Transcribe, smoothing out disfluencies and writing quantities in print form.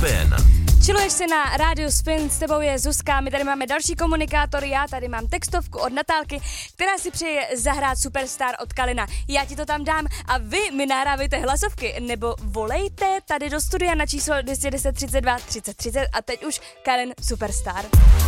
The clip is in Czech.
Spin. Čiluješ si na rádiu Spin, s tebou je Zuzka, my tady máme další komunikátor, já tady mám textovku od Natálky, která si přeje zahrát Superstar od Kalina. Já ti to tam dám a vy mi nahrávejte hlasovky, nebo volejte tady do studia na číslo 210 32 30 30 a teď už Kalin Superstar.